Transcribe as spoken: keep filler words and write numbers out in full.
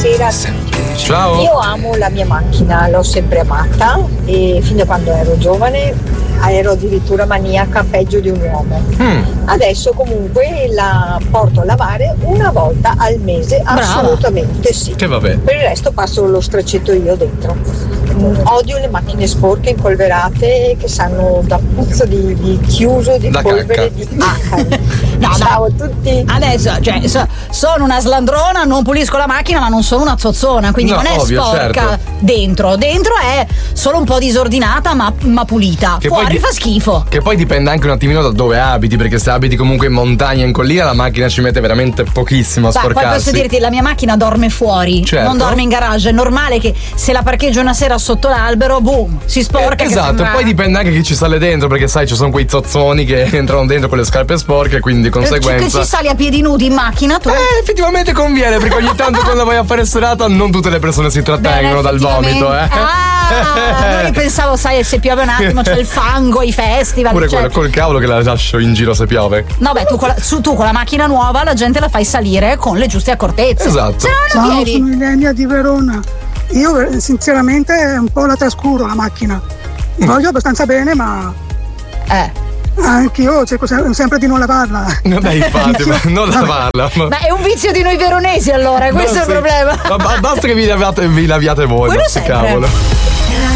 buonasera a tutti. Ciao. Io amo la mia macchina, l'ho sempre amata e fin da quando ero giovane ero addirittura maniaca, peggio di un uomo. Mm. Adesso comunque la porto a lavare una volta al mese, Brava. assolutamente sì. Che vabbè. Per il resto passo lo straccetto io dentro. Mm, odio le macchine sporche, impolverate, che sanno da puzza di, di chiuso, di Da polvere, cacca. di acari. No, Ciao a tutti. Adesso, cioè, so- sono una slandrona, non pulisco la macchina, ma non sono una zozzona, quindi No, non è ovvio, sporca certo. dentro. Dentro è solo un po' disordinata, ma, ma pulita. Che poi Fuori di- fa schifo. Che poi dipende anche un attimino da dove abiti, perché se abiti comunque in montagna, in collina, la macchina ci mette veramente pochissimo a Dai, poi sporcarsi. posso dirti, la mia macchina dorme fuori, Certo. non dorme in garage. È normale che se la parcheggio una sera sotto l'albero, boom, si sporca. che Esatto, sembra- poi dipende anche chi ci sale dentro, perché sai, ci sono quei zozzoni che entrano dentro con le scarpe sporche, quindi di Eh, Che conseguenza. ci sali a piedi nudi in macchina tu? Eh, effettivamente conviene, perché ogni tanto quando vai a fare serata non tutte le persone si trattengono dal vomito, eh. Ah, noi pensavo, sai, se piove un attimo c'è il fango, i festival. Pure cioè- quello col cavolo che la lascio in giro se piove. No, beh, tu con, la, su, tu con la macchina nuova la gente la fai salire con le giuste accortezze. Esatto. Se no non Ciao, vieni. sono Ilenia di Verona. Io eh, sinceramente un po' la trascuro la macchina. Voglio abbastanza bene, ma Eh. anch'io cerco se- sempre di non lavarla. No, dai, infatti, ma non lavarla. Ma... Beh, è un vizio di noi veronesi allora, questo No, è sì. il problema. Ma ba- basta che vi laviate, vi laviate voi, Quello non so sempre. cavolo.